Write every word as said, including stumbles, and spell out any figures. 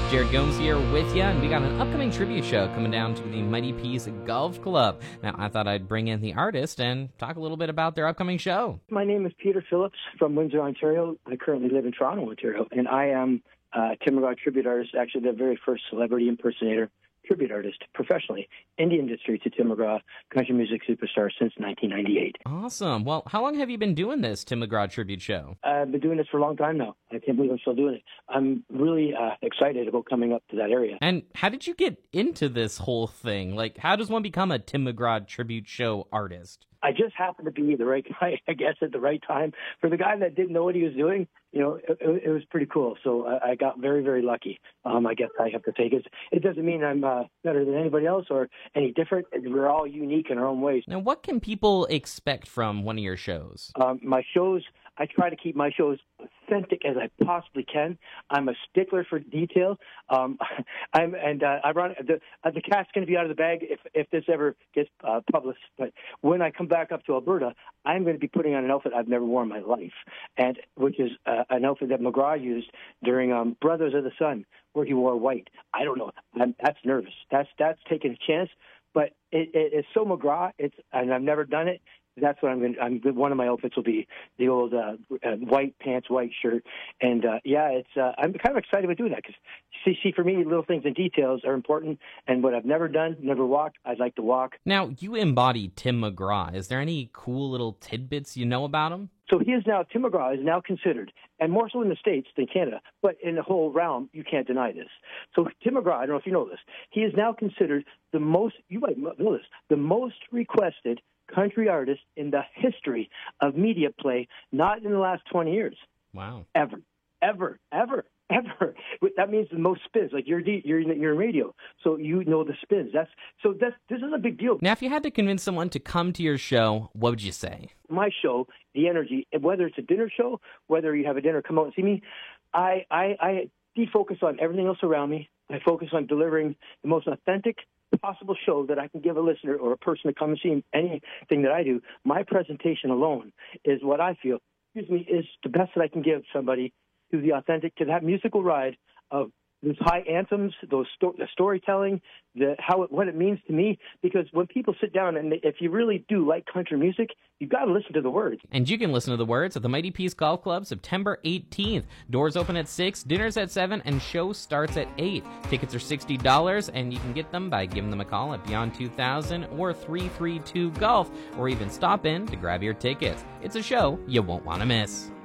Jared Gomes here with you, and we got an upcoming tribute show coming down to the Mighty Peace Golf Club. Now, I thought I'd bring in the artist and talk a little bit about their upcoming show. My name is Peter Phillips from Windsor, Ontario. I currently live in Toronto, Ontario, and I am a Tim McGraw tribute artist, actually the very first celebrity impersonator tribute artist professionally in the industry to Tim McGraw, country music superstar, since nineteen ninety-eight. Awesome. Well, how long have you been doing this Tim McGraw tribute show? I've been doing this for a long time now. I can't believe I'm still doing it. I'm really uh, excited about coming up to that area. And how did you get into this whole thing? Like, how does one become a Tim McGraw tribute show artist? I just happened to be the right guy, I guess, at the right time. For the guy that didn't know what he was doing, you know, it, it was pretty cool. So I, I got very, very lucky. Um, I guess I have to take it. It doesn't mean I'm uh, better than anybody else or any different. We're all unique in our own ways. Now, what can people expect from one of your shows? Um, my shows, I try to keep my shows authentic as I possibly can. I'm a stickler for detail. Um, I'm and uh, I run the uh, the cat's going to be out of the bag if if this ever gets uh, published. But when I come back up to Alberta, I'm going to be putting on an outfit I've never worn in my life, and which is uh, an outfit that McGraw used during um, Brothers of the Sun, where he wore white. I don't know. I'm, that's nervous. That's that's taking a chance. But it, it, it's so McGraw. It's and I've never done it. That's what I'm going. I'm one of my outfits will be the old uh, uh, white pants, white shirt, and uh, yeah, it's. Uh, I'm kind of excited about doing that because, see, see, for me, little things and details are important. And what I've never done, never walked, I'd like to walk. Now, you embody Tim McGraw. Is there any cool little tidbits you know about him? So he is now, Tim McGraw is now considered, and more so in the States than Canada, but in the whole realm, you can't deny this. So Tim McGraw, I don't know if you know this, he is now considered the most, you might know this, the most requested country artist in the history of media play, not in the last twenty years. Wow. Ever, ever, ever, ever. That means the most spins. Like you're you're you're in radio, so you know the spins. That's so that's this is a big deal. Now, if you had to convince someone to come to your show, what would you say? My show, the energy, whether it's a dinner show, whether you have a dinner, come out and see me. I I, I defocus on everything else around me. I focus on delivering the most authentic possible show that I can give a listener or a person to come and see anything that I do. My presentation alone is what I feel, excuse me, is the best that I can give somebody to the authentic, to that musical ride of those high anthems, those sto- the storytelling, the how it, what it means to me. Because when people sit down and they, if you really do like country music, you've got to listen to the words. And you can listen to the words at the Mighty Peace Golf Club September eighteenth. Doors open at six, dinner's at seven, and show starts at eight. Tickets are sixty dollars, and you can get them by giving them a call at Beyond two thousand or three three two Golf, or even stop in to grab your tickets. It's a show you won't want to miss.